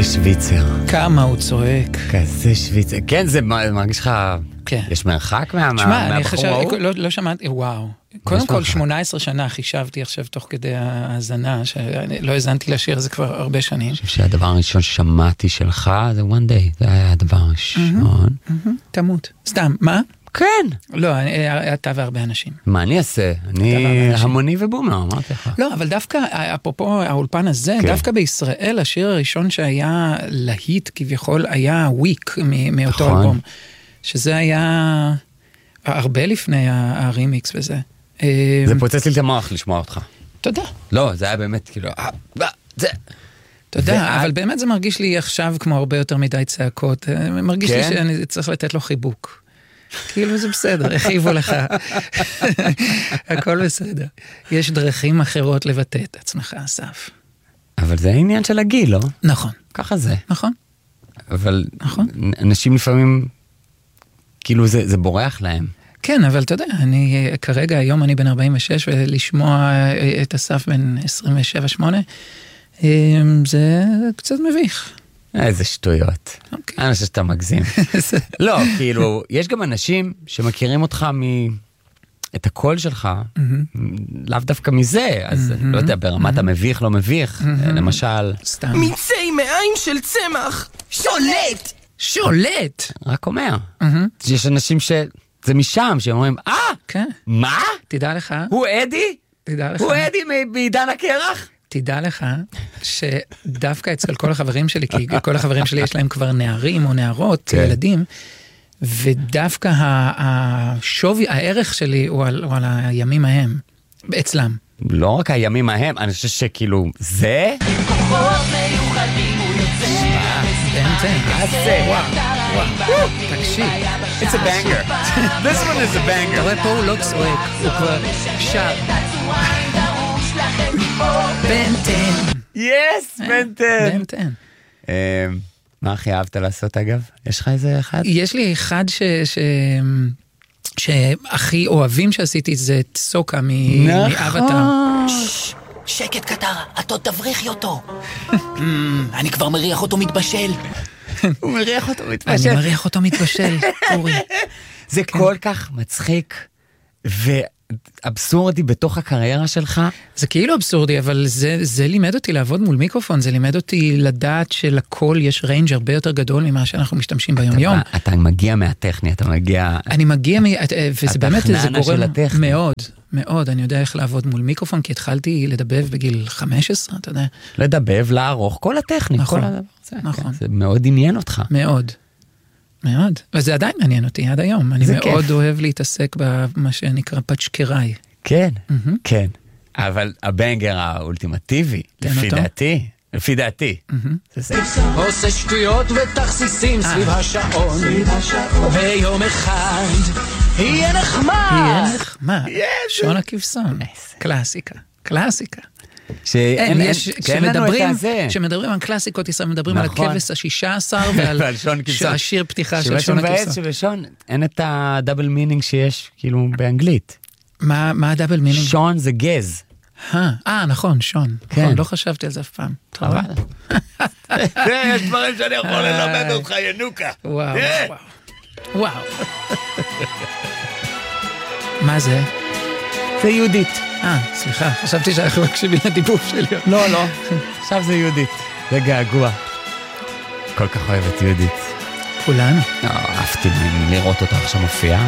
שוויצר. כמה הוא צועק. כזה שוויצר. כן, זה מרגיש לך... כן. יש מרחק תשמע, אני לא שמעתי, וואו. קודם כל, 18 שנה חישבתי עכשיו תוך כדי ההזנה, שלא הזנתי לשיר, זה כבר הרבה שנים. אני חושב שהדבר הראשון ששמעתי שלך זה one day, זה היה הדבר הראשון. תמות. סתם, מה? כן. לא, אתה והרבה אנשים. מה אני אעשה? אני המוני ובומר, אמרתי לך. לא, אבל דווקא, אפרופו האולפן הזה, דווקא בישראל, השיר הראשון שהיה להיט כביכול, היה וויק מאותו אלבום. שזה היה הרבה לפני הרימיקס וזה. זה פוצץ לי את המוח לשמוע אותך. תודה. לא, זה היה באמת כאילו... תודה, אבל באמת זה מרגיש לי עכשיו כמו הרבה יותר מדי צעקות. מרגיש לי שאני צריך לתת לו חיבוק. כאילו זה בסדר, הכיבו לך. הכל בסדר. יש דרכים אחרות לבטא את עצמך, אסף. אבל זה העניין של הגיל, לא? נכון. ככה זה. נכון. אבל אנשים לפעמים, כאילו זה בורח להם. כן, אבל אתה יודע, אני כרגע, היום אני בן 46, ולשמוע את אסף בן 27-8, זה קצת מביך. איזה שטויות. אני חושב שאתה מגזים. לא, כאילו, יש גם אנשים שמכירים אותך את הקול שלך, לאו דווקא מזה, אז לא יודע, ברמת המביך, לא מביך, למשל... סתם. מיצי מעיים של צמח, שולט! שולט! רק אומר. יש אנשים שזה משם, שאומרים, כן. מה? תדע לך. הוא אדי? תדע לך. הוא אדי בעידן הקרח? תדע לך שדווקא אצל כל החברים שלי, כי כל החברים שלי יש להם כבר נערים או נערות, ילדים, ודווקא השווי, הערך שלי הוא על הימים ההם, אצלם. לא רק הימים ההם, אני חושב שכאילו, זה? וואו, תקשיב. It's a banger. This one is a banger. אתה רואה פה הוא לא צועק, הוא כבר שר. בנטן. Yes, בנטן. בנטן. מה הכי אהבת לעשות אגב? יש לך איזה אחד? יש לי אחד שהכי אוהבים שעשיתי זה סוקה מאבטר. שקט קטרה, אתה תבריחי אותו. אני כבר מריח אותו מתבשל. הוא מריח אותו מתבשל. אני מריח אותו מתבשל, אורי. זה כל כך מצחיק ואבסורדי בתוך הקריירה שלך. זה כאילו אבסורדי, אבל זה לימד אותי לעבוד מול מיקרופון, זה לימד אותי לדעת שלכל יש ריינג' הרבה יותר גדול ממה שאנחנו משתמשים ביום יום. אתה מגיע מהטכני, אתה מגיע... אני מגיע, וזה באמת, זה גורם מאוד, מאוד, אני יודע איך לעבוד מול מיקרופון, כי התחלתי לדבב בגיל 15, אתה יודע. לדבב, לערוך, כל הטכני, נכון, כל הדבר. נכון. זה מאוד עניין אותך. מאוד. מאוד. וזה עדיין מעניין אותי עד היום. אני מאוד אוהב להתעסק במה שנקרא פצ'קראי. כן, כן. אבל הבנגר האולטימטיבי, לפי דעתי. עושה שטויות ותכסיסים סביב השעון. ויום אחד יהיה נחמד. שון הכבשון. קלאסיקה. קלאסיקה. כשמדברים על קלאסיקות ישראל, מדברים על הכבש ה-16 ועל השיר פתיחה של שון הכבשון. שבשון אין את הדאבל מינינג שיש כאילו באנגלית. מה הדאבל מינינג? שון זה גז. נכון, שון. לא חשבתי על זה אף פעם. יש דברים שאני יכול ללמד אותך, ינוקה. וואו. מה זה? זה יהודית. סליחה, חשבתי שאנחנו מקשיבים לדיבוב שלי. לא, עכשיו זה יהודית. זה געגוע. כל כך אוהבת יהודית. כולנו. אהבתי לראות אותה עכשיו מופיעה.